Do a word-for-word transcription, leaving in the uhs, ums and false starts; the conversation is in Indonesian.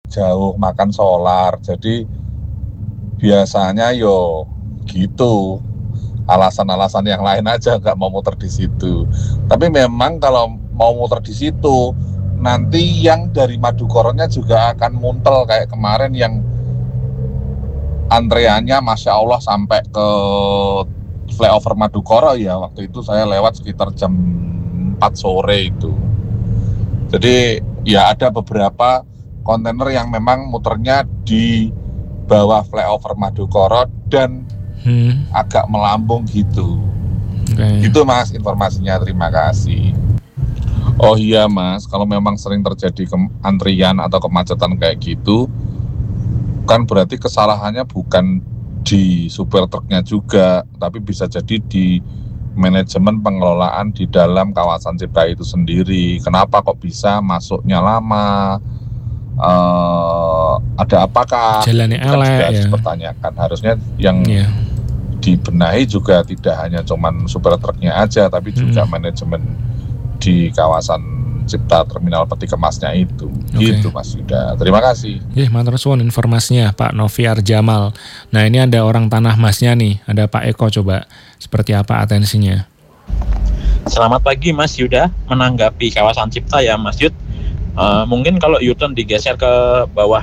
jauh makan solar. Jadi biasanya yo gitu, alasan-alasan yang lain aja nggak mau muter di situ. Tapi memang kalau mau muter di situ, nanti yang dari Madukoronya juga akan muntel kayak kemarin yang antreannya Masya Allah sampai ke flyover Madukoro ya. Waktu itu saya lewat sekitar jam empat sore itu. Jadi ya ada beberapa kontainer yang memang muternya di bawah flyover Madukoro dan hmm. agak melambung gitu. Okay. Itu Mas informasinya, terima kasih. Oh iya Mas, kalau memang sering terjadi ke- antrian atau kemacetan kayak gitu, kan berarti kesalahannya bukan di supir truknya juga, tapi bisa jadi di manajemen pengelolaan di dalam kawasan Cipta itu sendiri. Kenapa kok bisa masuknya lama? Uh, ada apakah? Jalannya kan elek, juga harus ya. dipertanyakan. Harusnya yang yeah. dibenahi juga tidak hanya cuman supir truknya aja, tapi hmm. juga manajemen di kawasan Cipta Terminal Peti Kemasnya itu. Okay. Gitu Mas Yuda. Terima kasih. Oke, matur suwun informasinya Pak Noviar Jamal. Nah, ini ada orang Tanah Masnya nih, ada Pak Eko, coba seperti apa atensinya. Selamat pagi Mas Yuda, menanggapi kawasan Cipta ya Mas Yud. Uh, mungkin kalau U-turn digeser ke bawah